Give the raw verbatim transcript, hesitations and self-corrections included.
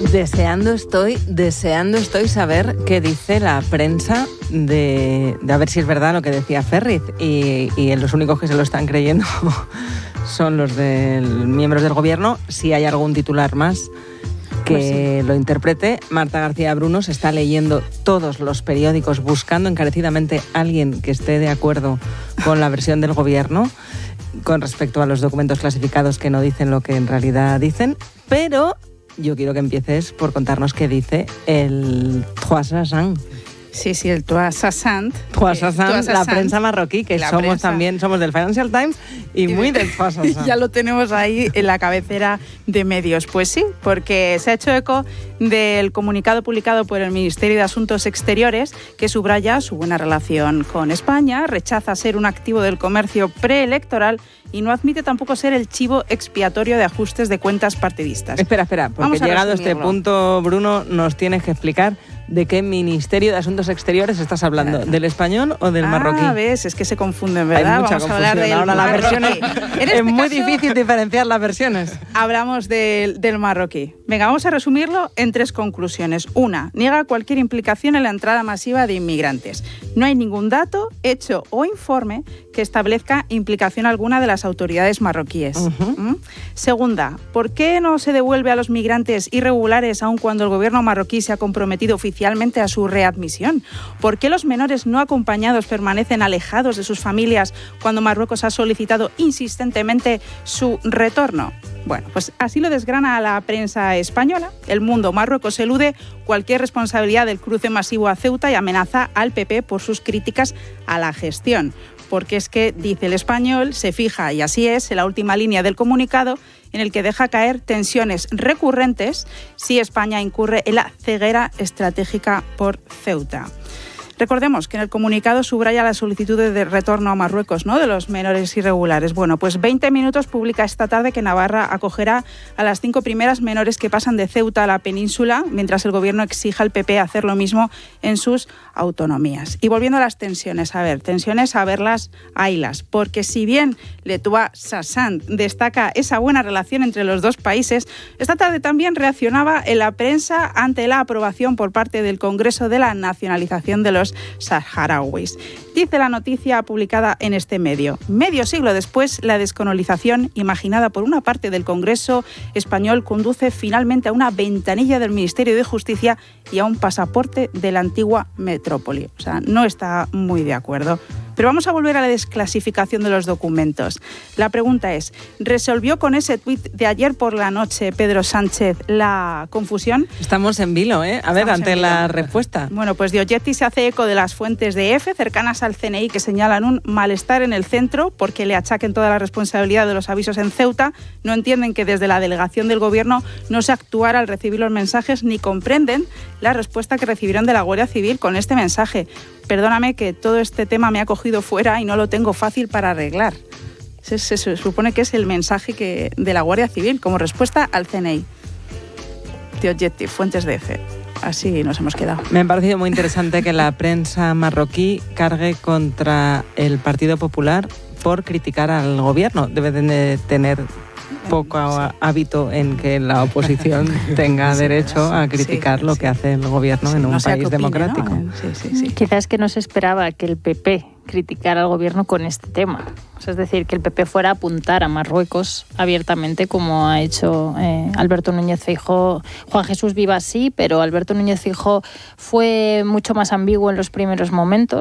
Deseando estoy, deseando estoy saber qué dice la prensa de, de a ver si es verdad lo que decía Ferriz. Y, y los únicos que se lo están creyendo son los del, miembros del gobierno. Si hay algún titular más que pues sí. lo interprete, Marta García Bruno se está leyendo todos los periódicos buscando encarecidamente a alguien que esté de acuerdo con la versión del gobierno con respecto a los documentos clasificados que no dicen lo que en realidad dicen, pero yo quiero que empieces por contarnos qué dice el Croissant. Sí, sí, el Croissant. Croissant, la prensa marroquí, que somos prensa. también, somos del Financial Times y, y muy del Croissant. Ya lo tenemos ahí en la cabecera de medios. Pues sí, porque se ha hecho eco del comunicado publicado por el Ministerio de Asuntos Exteriores, que subraya su buena relación con España, rechaza ser un activo del comercio preelectoral y no admite tampoco ser el chivo expiatorio de ajustes de cuentas partidistas. Espera, espera, porque Vamos a llegado a este punto, Bruno, nos tienes que explicar de qué Ministerio de Asuntos Exteriores estás hablando, claro. ¿del español o del ah, marroquí? Ah, ves, es que se confunden, ¿verdad? Hay mucha Vamos confusión. a hablar del Ahora las versiones, en es este muy caso, difícil diferenciar las versiones. Hablamos del, del marroquí. Venga, vamos a resumirlo en tres conclusiones. Una, niega cualquier implicación en la entrada masiva de inmigrantes. No hay ningún dato, hecho o informe que establezca implicación alguna de las autoridades marroquíes. Uh-huh. ¿Mm? Segunda, ¿por qué no se devuelve a los migrantes irregulares aun cuando el gobierno marroquí se ha comprometido oficialmente a su readmisión? ¿Por qué los menores no acompañados permanecen alejados de sus familias cuando Marruecos ha solicitado insistentemente su retorno? Bueno, pues así lo desgrana la prensa española. El Mundo: Marruecos elude cualquier responsabilidad del cruce masivo a Ceuta y amenaza al P P por sus críticas a la gestión. Porque es que, dice El Español, se fija, y así es, en la última línea del comunicado, en el que deja caer tensiones recurrentes si España incurre en la ceguera estratégica por Ceuta. Recordemos que en el comunicado subraya la solicitud de retorno a Marruecos, ¿no?, de los menores irregulares. Bueno, pues veinte minutos publica esta tarde que Navarra acogerá a las cinco primeras menores que pasan de Ceuta a la península, mientras el gobierno exija al P P hacer lo mismo en sus autonomías. Y volviendo a las tensiones, a ver, tensiones a verlas, haylas, porque si bien Croissant destaca esa buena relación entre los dos países, esta tarde también reaccionaba en la prensa ante la aprobación por parte del Congreso de la nacionalización de los saharauis. Dice la noticia publicada en este medio: medio siglo después, la descolonización imaginada por una parte del Congreso español conduce finalmente a una ventanilla del Ministerio de Justicia y a un pasaporte de la antigua metrópoli. O sea, no está muy de acuerdo. Pero vamos a volver a la desclasificación de los documentos. La pregunta es, ¿resolvió con ese tuit de ayer por la noche Pedro Sánchez la confusión? Estamos en vilo, ¿eh? A ver, Estamos ante la respuesta. Bueno, pues Diogetti se hace eco de las fuentes de EFE cercanas al C N I que señalan un malestar en el centro porque le achaquen toda la responsabilidad de los avisos en Ceuta. No entienden que desde la delegación del gobierno no se actuara al recibir los mensajes ni comprenden la respuesta que recibieron de la Guardia Civil con este mensaje. Perdóname que todo este tema me ha cogido fuera y no lo tengo fácil para arreglar. Se, se, se supone que es el mensaje que, de la Guardia Civil como respuesta al C N I. Diogetti, fuentes de EFE. Así nos hemos quedado. Me ha parecido muy interesante que la prensa marroquí cargue contra el Partido Popular por criticar al gobierno. Deben de tener poco hábito en que la oposición tenga sí, derecho a criticar sí, lo que sí. hace el gobierno sí, en un no país opine, democrático. ¿no? Sí, sí, sí. Quizás que no se esperaba que el P P criticara al gobierno con este tema. O sea, es decir, que el P P fuera a apuntar a Marruecos abiertamente, como ha hecho eh, Alberto Núñez Feijóo. Juan Jesús Vivas sí, pero Alberto Núñez Feijóo fue mucho más ambiguo en los primeros momentos.